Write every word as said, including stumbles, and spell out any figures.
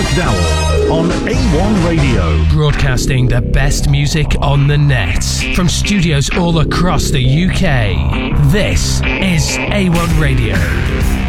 McDowell on A one Radio. Broadcasting the best music on the net from studios all across the U K. This is A one Radio.